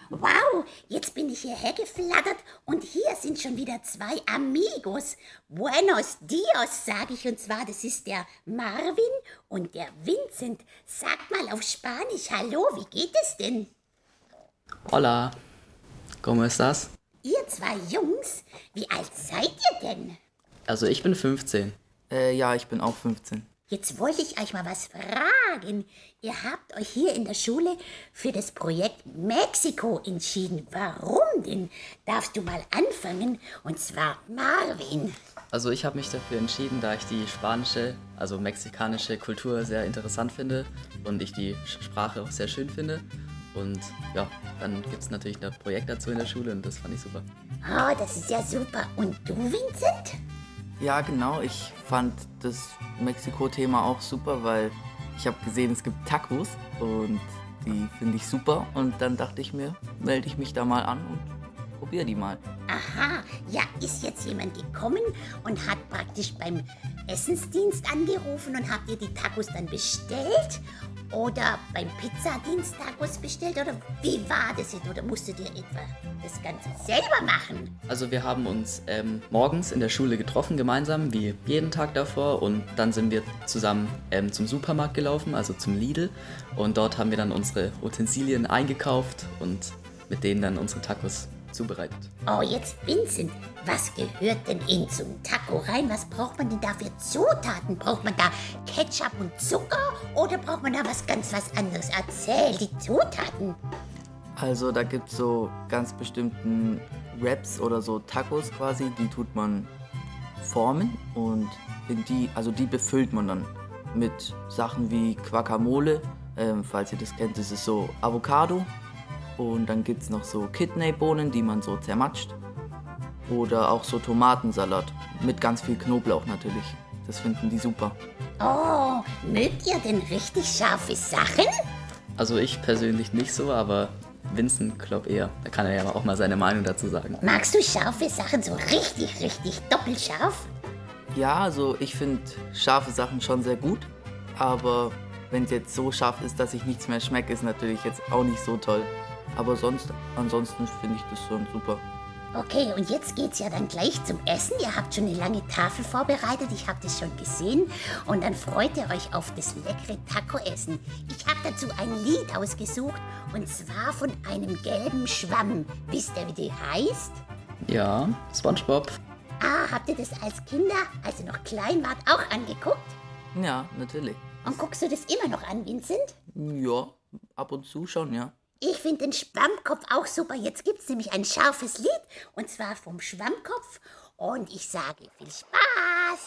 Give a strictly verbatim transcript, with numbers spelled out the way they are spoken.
Wow, jetzt bin ich hierher geflattert und hier sind schon wieder zwei Amigos. Buenos dias, sage ich, und zwar, das ist der Marvin und der Vincent. Sagt mal auf Spanisch, hallo, wie geht es denn? Hola, ¿cómo estás? Ihr zwei Jungs, wie alt seid ihr denn? Also ich bin fünfzehn. Äh, ja, ich bin auch fünfzehn. Jetzt wollte ich euch mal was fragen. Ihr habt euch hier in der Schule für das Projekt Mexiko entschieden. Warum denn? Darfst du mal anfangen? Und zwar Marvin. Also ich habe mich dafür entschieden, da ich die spanische, also mexikanische Kultur sehr interessant finde und ich die Sch- Sprache auch sehr schön finde. Und ja, dann gibt es natürlich ein Projekt dazu in der Schule und das fand ich super. Oh, das ist ja super. Und du, Vincent? Ja, genau, ich fand das Mexiko-Thema auch super, weil ich habe gesehen, es gibt Tacos und die finde ich super. Und dann dachte ich mir, melde ich mich da mal an und probiere die mal. Aha, ja, ist jetzt jemand gekommen und hat praktisch beim Essensdienst angerufen und habt ihr die Tacos dann bestellt? Oder beim Pizzadienst Tacos bestellt? Oder wie war das jetzt? Oder musstet ihr etwa das Ganze selber machen? Also wir haben uns ähm, morgens in der Schule getroffen, gemeinsam, wie jeden Tag davor. Und dann sind wir zusammen ähm, zum Supermarkt gelaufen, also zum Lidl. Und dort haben wir dann unsere Utensilien eingekauft und mit denen dann unsere Tacos zubereitet. Oh, jetzt Vincent, was gehört denn in so ein Taco rein? Was braucht man denn da für Zutaten? Braucht man da Ketchup und Zucker oder braucht man da was ganz was anderes? Erzähl die Zutaten. Also da gibt es so ganz bestimmten Wraps oder so Tacos quasi, die tut man formen und in die, also die befüllt man dann mit Sachen wie Guacamole, ähm, falls ihr das kennt, das ist so Avocado. Und dann gibt es noch so Kidneybohnen, die man so zermatscht. Oder auch so Tomatensalat mit ganz viel Knoblauch natürlich. Das finden die super. Oh, mögt ihr denn richtig scharfe Sachen? Also ich persönlich nicht so, aber Vincent glaub eher. Da kann er ja auch mal seine Meinung dazu sagen. Magst du scharfe Sachen so richtig, richtig doppelscharf? Ja, also ich finde scharfe Sachen schon sehr gut. Aber wenn es jetzt so scharf ist, dass ich nichts mehr schmecke, ist natürlich jetzt auch nicht so toll. Aber sonst, ansonsten finde ich das schon super. Okay, und jetzt geht's ja dann gleich zum Essen. Ihr habt schon eine lange Tafel vorbereitet, ich habe das schon gesehen. Und dann freut ihr euch auf das leckere Taco-Essen. Ich habe dazu ein Lied ausgesucht, und zwar von einem gelben Schwamm. Wisst ihr, wie die heißt? Ja, SpongeBob. Ah, habt ihr das als Kinder, als ihr noch klein wart, auch angeguckt? Ja, natürlich. Und guckst du das immer noch an, Vincent? Ja, ab und zu schon, ja. Ich finde den Schwammkopf auch super. Jetzt gibt es nämlich ein scharfes Lied, und zwar vom Schwammkopf. Und ich sage viel Spaß.